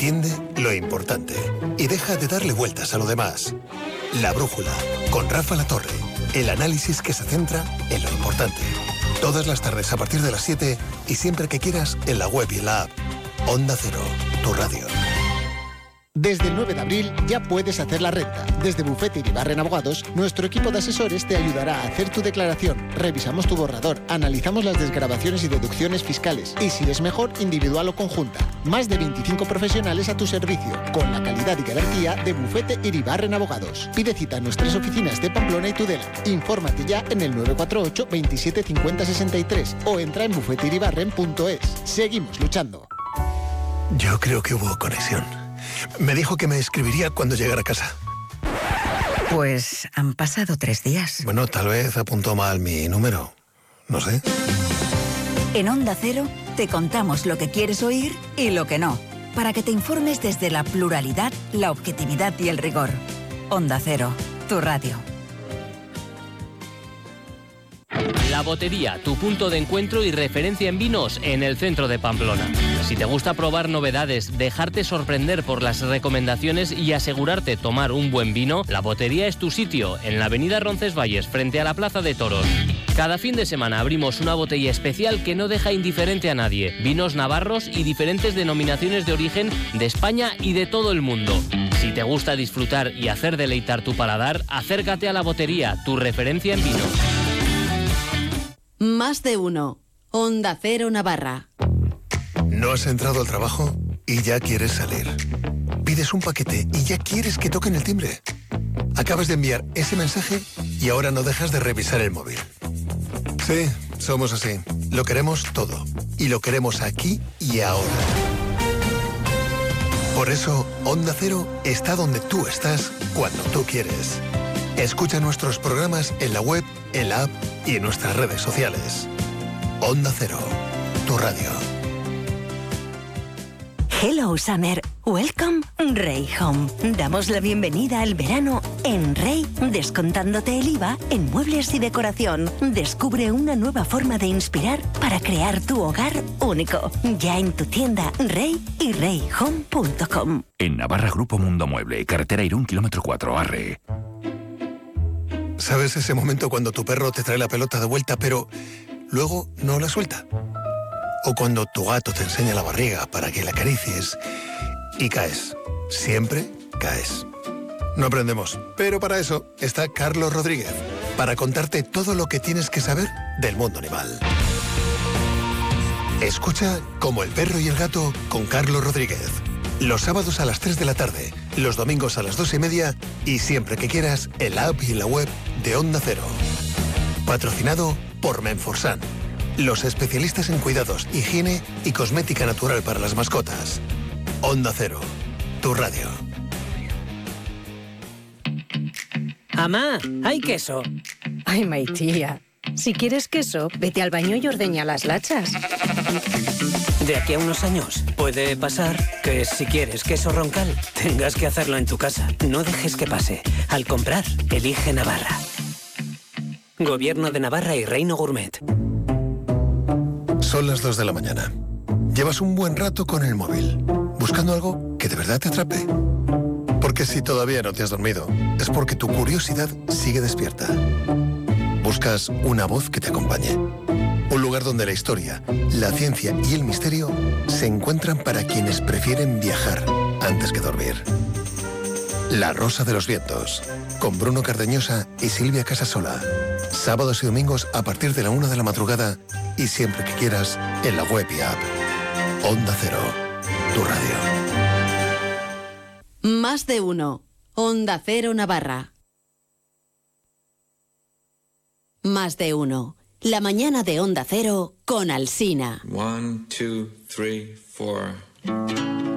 Entiende lo importante y deja de darle vueltas a lo demás. La Brújula, con Rafa Latorre. El análisis que se centra en lo importante. Todas las tardes a partir de las 7 y siempre que quieras en la web y en la app. Onda Cero, tu radio. Desde el 9 de abril ya puedes hacer la renta. Desde Bufete Iribarren Abogados, nuestro equipo de asesores te ayudará a hacer tu declaración. Revisamos tu borrador, analizamos las desgravaciones y deducciones fiscales y, si es mejor, individual o conjunta. Más de 25 profesionales a tu servicio, con la calidad y garantía de Bufete Iribarren Abogados. Pide cita en nuestras oficinas de Pamplona y Tudela. Infórmate ya en el 948 27 50 63 o entra en bufeteiribarren.es. Seguimos luchando. Yo creo que hubo conexión. Me dijo que me escribiría cuando llegara a casa. Pues han pasado 3 días. Bueno, tal vez apuntó mal mi número. No sé. En Onda Cero te contamos lo que quieres oír y lo que no, para que te informes desde la pluralidad, la objetividad y el rigor. Onda Cero, tu radio. La Botería, tu punto de encuentro y referencia en vinos en el centro de Pamplona. Si te gusta probar novedades, dejarte sorprender por las recomendaciones y asegurarte tomar un buen vino, La Botería es tu sitio, en la avenida Roncesvalles, frente a la Plaza de Toros. Cada fin de semana abrimos una botella especial que no deja indiferente a nadie. Vinos navarros y diferentes denominaciones de origen de España y de todo el mundo. Si te gusta disfrutar y hacer deleitar tu paladar, acércate a La Botería, tu referencia en vino. Más de uno. Onda Cero Navarra. ¿No has entrado al trabajo y ya quieres salir? Pides un paquete y ya quieres que toquen el timbre. Acabas de enviar ese mensaje y ahora no dejas de revisar el móvil. Sí, somos así. Lo queremos todo. Y lo queremos aquí y ahora. Por eso, Onda Cero está donde tú estás cuando tú quieres. Escucha nuestros programas en la web, en la app y en nuestras redes sociales. Onda Cero, tu radio. Hello Summer, welcome Rey Home. Damos la bienvenida al verano en Rey, descontándote el IVA en muebles y decoración. Descubre una nueva forma de inspirar para crear tu hogar único. Ya en tu tienda Rey y reyhome.com. En Navarra, Grupo Mundo Mueble, carretera Irún, kilómetro 4, Arre. ¿Sabes ese momento cuando tu perro te trae la pelota de vuelta, pero luego no la suelta? O cuando tu gato te enseña la barriga para que la acaricies y caes. Siempre caes. No aprendemos, pero para eso está Carlos Rodríguez, para contarte todo lo que tienes que saber del mundo animal. Escucha Como el perro y el gato con Carlos Rodríguez. Los sábados a las 3 de la tarde, los domingos a las 2:30 y siempre que quieras en la app y en la web de Onda Cero. Patrocinado por Menforsan, los especialistas en cuidados, higiene y cosmética natural para las mascotas. Onda Cero, tu radio. Amá, hay queso. Ay, maitía. Si quieres queso, vete al baño y ordeña las lachas. De aquí a unos años puede pasar que si quieres queso roncal, tengas que hacerlo en tu casa. No dejes que pase. Al comprar, elige Navarra. Gobierno de Navarra y Reino Gourmet. Son las 2 de la mañana. Llevas un buen rato con el móvil, buscando algo que de verdad te atrape. Porque si todavía no te has dormido, es porque tu curiosidad sigue despierta. Buscas una voz que te acompañe. Un lugar donde la historia, la ciencia y el misterio se encuentran para quienes prefieren viajar antes que dormir. La Rosa de los Vientos, con Bruno Cardeñosa y Silvia Casasola. Sábados y domingos a partir de la 1 de la madrugada y siempre que quieras en la web y app. Onda Cero, tu radio. Más de uno. Onda Cero Navarra. Más de uno. La mañana de Onda Cero con Alsina. 1, 2, 3, 4.